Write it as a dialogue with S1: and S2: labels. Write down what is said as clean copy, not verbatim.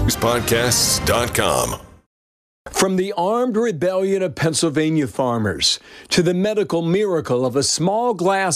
S1: Podcasts.com.
S2: From the armed rebellion of Pennsylvania farmers to the medical miracle of a small glass